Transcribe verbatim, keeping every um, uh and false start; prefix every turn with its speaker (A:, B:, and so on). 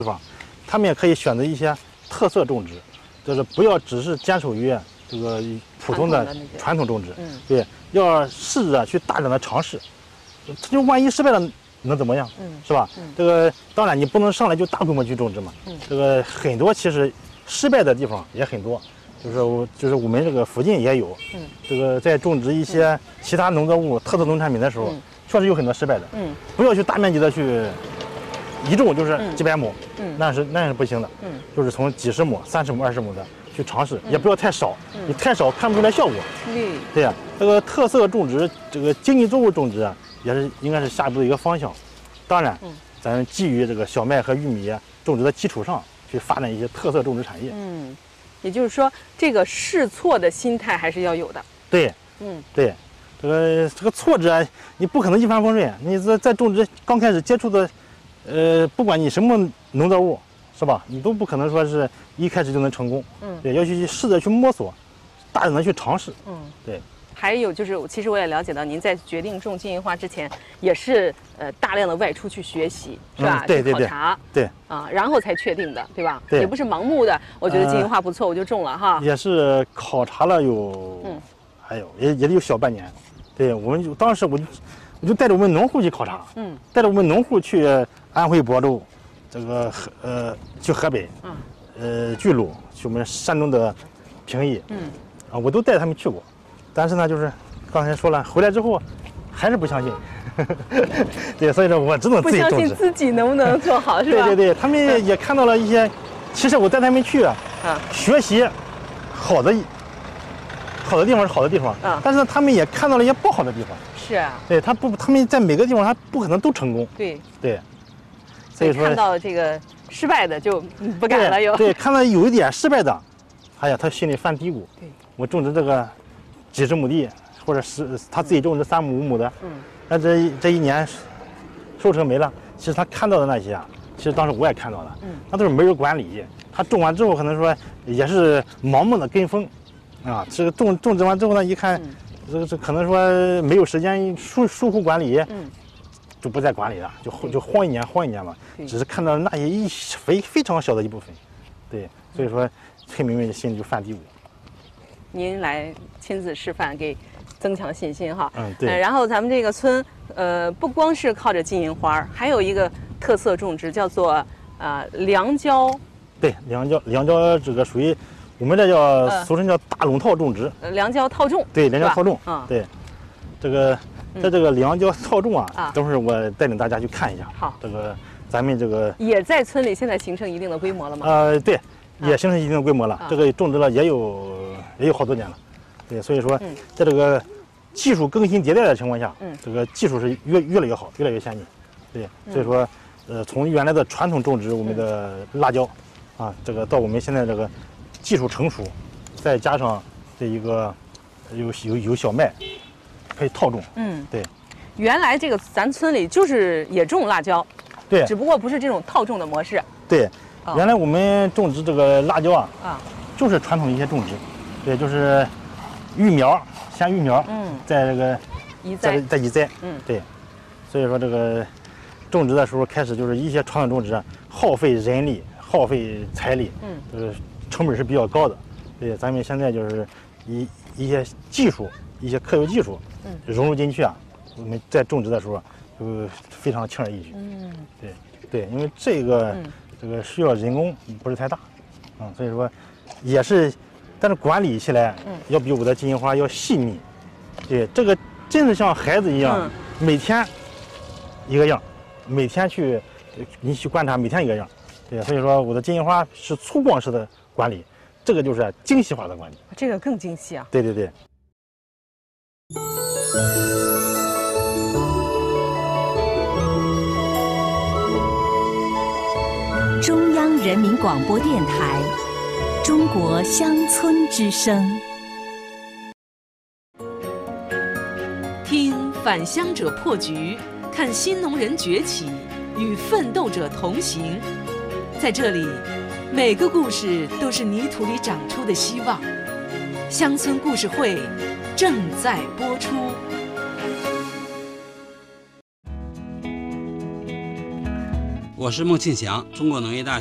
A: 地方，他们也可以选择一些特色种植，就是不要只是坚守于这个普通的传统种植，
B: 嗯，
A: 对，要试着去大胆的尝试，它就万一失败了能怎么样？
B: 嗯，
A: 是吧？
B: 嗯，
A: 这个当然你不能上来就大规模去种植嘛，
B: 嗯，
A: 这个很多其实失败的地方也很多。就是我，就是我们这个附近也有，
B: 嗯，
A: 这个在种植一些其他农作物、特色农产品的时候，
B: 嗯，
A: 确实有很多失败的，
B: 嗯，
A: 不要去大面积的去一种就是几百亩，
B: 嗯，
A: 那是那是不行的，
B: 嗯，
A: 就是从几十亩、三十亩、二十亩的去尝试，
B: 嗯，
A: 也不要太少，
B: 嗯，
A: 你太少看不出来效果，
B: 对，
A: 对呀，这个特色种植，这个经济作物种植啊，也是应该是下一步的一个方向，当然，
B: 嗯，
A: 咱基于这个小麦和玉米种植的基础上，去发展一些特色种植产业，
B: 嗯。也就是说，这个试错的心态还是要有的。
A: 对，
B: 嗯，
A: 对，这个这个挫折，你不可能一帆风顺。你在在种植刚开始接触的，呃，不管你什么农作物，是吧？你都不可能说是一开始就能成功。
B: 嗯，
A: 对，要去试着去摸索，大胆的去尝试。
B: 嗯，
A: 对。
B: 还有就是，其实我也了解到，您在决定种金银花之前，也是呃大量的外出去学习，是吧？
A: 嗯、对对对。
B: 去考察。
A: 对。
B: 啊，然后才确定的，对吧？
A: 对。
B: 也不是盲目的，我觉得金银花不错，呃、我就种了哈。
A: 也是考察了有，嗯，还有也也得有小半年。对，我们就当时我就我就带着我们农户去考察，嗯，带着我们农户去安徽亳州，这个呃去河北，嗯，呃巨鹿，去我们山东的平邑，嗯，啊，我都带他们去过。但是呢，就是刚才说了，回来之后还是不相信，对，所以说我只能自己种植。
B: 不相信自己能不能做好，是吧？
A: 对对对，他们也看到了一些，其实我带他们去啊，学习好的好的地方是好的地方，啊，但是呢，他们也看到了一些不好的地方。
B: 是啊，
A: 对他不，他们在每个地方他不可能都成功。
B: 对
A: 对，
B: 所以说看到这个失败的就不敢了，又
A: 对，看到有一点失败的，哎呀，他心里犯嘀咕。
B: 对，
A: 我种植这个几十亩地，或者是他自己种植三亩五亩的，嗯，那这这一年收成没了。其实他看到的那些啊，其实当时我也看到了，嗯，那都是没人管理。他种完之后，可能说也是盲目的跟风，啊，这个种种植完之后呢，一看，这个这可能说没有时间疏疏忽管理，嗯，就不再管理了，就就晃一年晃一年嘛，只是看到那些一非非常小的一部分，对，所以说村民们心里就犯嘀咕。
B: 您来亲自示范，给增强信心哈。
A: 嗯，对。
B: 呃、然后咱们这个村，呃，不光是靠着金银花，还有一个特色种植叫做呃凉椒。
A: 对，凉椒，凉椒这个属于我们这叫俗称叫大垄套种植。
B: 呃，凉椒套种。
A: 对，凉椒套种。
B: 啊、嗯，
A: 对，这个在这个凉椒套种啊，
B: 啊，
A: 等会儿我带领大家去看一下。
B: 好，
A: 这个咱们这个
B: 也在村里现在形成一定的规模了吗？
A: 呃，对。也形成一定的规模了，啊、这个种植了也有也有好多年了，对，所以说，嗯、在这个技术更新迭代的情况下，嗯，这个技术是越越来越好，越来越先进，对，嗯、所以说，呃，从原来的传统种植我们的辣椒，嗯、啊，这个到我们现在这个技术成熟，再加上这一个有有有小麦，可以套种，嗯，对，
B: 原来这个咱村里就是也种辣椒，
A: 对，
B: 只不过不是这种套种的模式，
A: 对。原来我们种植这个辣椒啊，
B: 啊，
A: 就是传统一些种植，对，就是育苗，先育苗，嗯，在这个
B: 移栽，
A: 再移栽，
B: 嗯，
A: 对，所以说这个种植的时候开始就是一些传统种植耗费人力、耗费财力，嗯，就是成本是比较高的，对，咱们现在就是一一些技术、一些科学技术，嗯，融入进去啊，我们在种植的时候就非常轻而易举，嗯，对对，因为这个。嗯这个需要人工不是太大，嗯，所以说也是，但是管理起来要比我的金银花要细腻，对，这个真是像孩子一样，嗯、每天一个样，每天去你去观察，每天一个样，对，所以说我的金银花是粗犷式的管理，这个就是精细化的管理，
B: 这个更精细啊，
A: 对对对。
C: 中央人民广播电台《中国乡村之声》，
D: 听返乡者破局，看新农人崛起，与奋斗者同行。在这里，每个故事都是泥土里长出的希望。乡村故事会正在播出。
E: 我是孟庆祥，中国农业大学